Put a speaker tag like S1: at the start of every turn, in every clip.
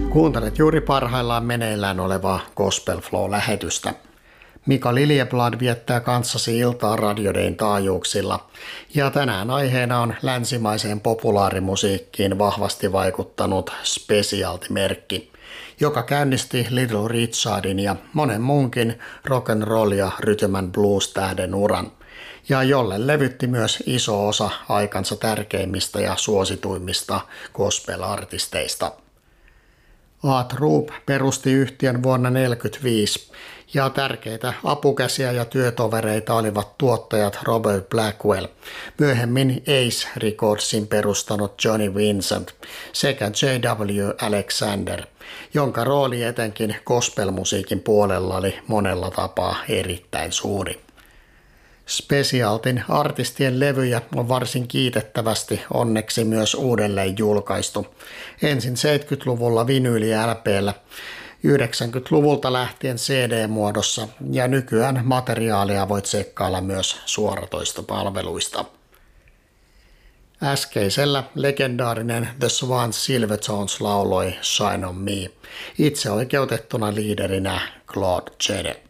S1: Kuuntelet juuri parhaillaan meneillään olevaa Gospel Flow-lähetystä. Mika Liljeblad viettää kanssasi iltaa Radio Dayn taajuuksilla, ja tänään aiheena on länsimaiseen populaarimusiikkiin vahvasti vaikuttanut Specialty-merkki, joka käynnisti Little Richardin ja monen muunkin rock'n'roll ja rhythm and blues tähden uran, ja jolle levytti myös iso osa aikansa tärkeimmistä ja suosituimmista gospel-artisteista. Art Rupe perusti yhtiön vuonna 1945, ja tärkeitä apukäsiä ja työtovereita olivat tuottajat Robert Blackwell, myöhemmin Ace Recordsin perustanut Johnny Vincent sekä J.W. Alexander, jonka rooli etenkin gospelmusiikin puolella oli monella tapaa erittäin suuri. Specialtyn artistien levyjä on varsin kiitettävästi onneksi myös uudelleen julkaistu. Ensin 70-luvulla vinyyli LP:llä, 90-luvulta lähtien CD-muodossa ja nykyään materiaalia voit tsekkailla myös suoratoistopalveluista. Äskeisellä legendaarinen The Swans Silvertones lauloi Shine on Me, itse oikeutettuna liiderinä Claude Jede.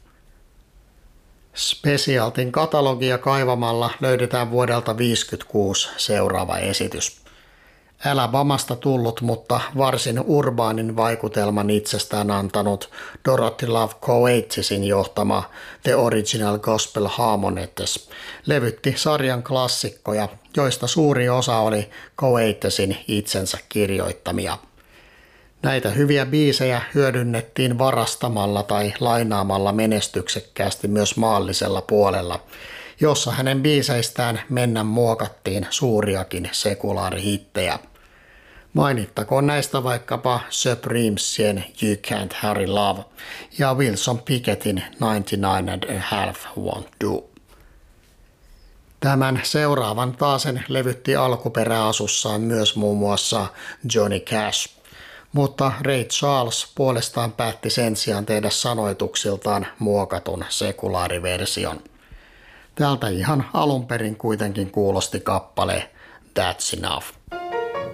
S1: Specialtyn katalogia kaivamalla löydetään vuodelta 1956 seuraava esitys. Alabamasta tullut, mutta varsin urbaanin vaikutelman itsestään antanut Dorothy Love Coatesin johtama The Original Gospel Harmonettes levytti sarjan klassikkoja, joista suuri osa oli Coatesin itsensä kirjoittamia. Näitä hyviä biisejä hyödynnettiin varastamalla tai lainaamalla menestyksekkäästi myös maallisella puolella, jossa hänen biiseistään mennä muokattiin suuriakin sekulaarihittejä. Mainittakoon näistä vaikkapa Supremesien You Can't Hurry Love ja Wilson Pickettin 99.5 Won't Do. Tämän seuraavan taasen levytti alkuperäasussaan myös muun muassa Johnny Cash, mutta Ray Charles puolestaan päätti sen sijaan tehdä sanoituksiltaan muokatun sekulaariversion. Tältä ihan alun perin kuitenkin kuulosti kappale That's Enough.